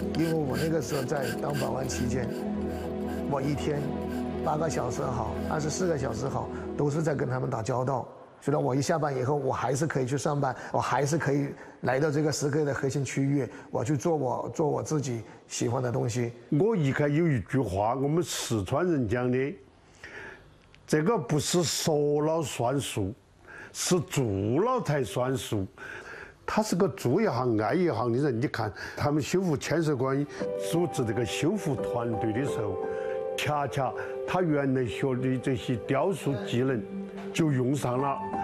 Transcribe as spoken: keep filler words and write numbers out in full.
因为我那个时候在当保安期间，我一天八个小时好，二十四个小时好，都是在跟他们打交道。所以我一下班以后，我还是可以去上班，我还是可以来到这个石刻的核心区域，我去做我做我自己喜欢的东西。 我一看有一句话，我们四川人讲的，这个不是说了算数，是做了才算数。他是个做一行爱一行的人，你看他们修复千水观组织这个修复团队的时候，恰恰他原来学的这些雕塑技能就用上了。